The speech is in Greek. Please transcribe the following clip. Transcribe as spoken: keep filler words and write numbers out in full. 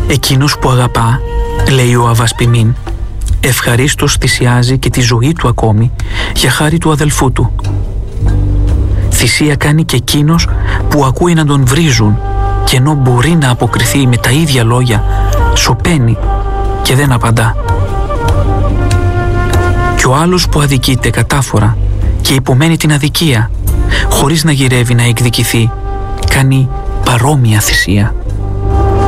Εκείνος που αγαπά, λέει ο Αβασπιμίν, ευχαρίστως θυσιάζει και τη ζωή του ακόμη για χάρη του αδελφού του. Θυσία κάνει και εκείνος που ακούει να τον βρίζουν και ενώ μπορεί να αποκριθεί με τα ίδια λόγια, σωπαίνει και δεν απαντά. Και ο άλλος που αδικείται κατάφορα και υπομένει την αδικία, χωρίς να γυρεύει να εκδικηθεί, κάνει παρόμοια θυσία.